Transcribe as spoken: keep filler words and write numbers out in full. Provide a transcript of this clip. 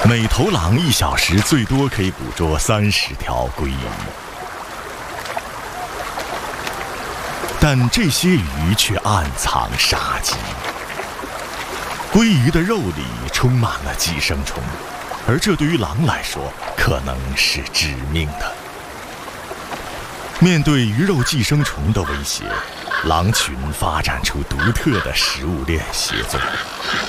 每头狼一小时最多可以捕捉三十条鲑鱼，但这些鱼却暗藏杀机。鲑鱼的肉里充满了寄生虫，而这对于狼来说可能是致命的。面对鱼肉寄生虫的威胁，狼群发展出独特的食物链协作。